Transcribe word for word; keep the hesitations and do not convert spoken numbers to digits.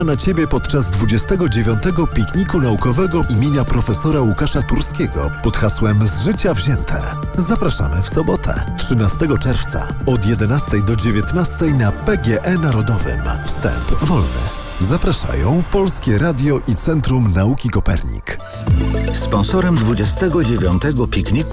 na Ciebie podczas dwudziestego dziewiątego pikniku naukowego imienia profesora Łukasza Turskiego pod hasłem Z życia wzięte. Zapraszamy w sobotę, trzynastego czerwca od jedenastej do dziewiętnastej na P G E Narodowym. Wstęp wolny. Zapraszają Polskie Radio i Centrum Nauki Kopernik. Sponsorem dwudziestego dziewiątego pikniku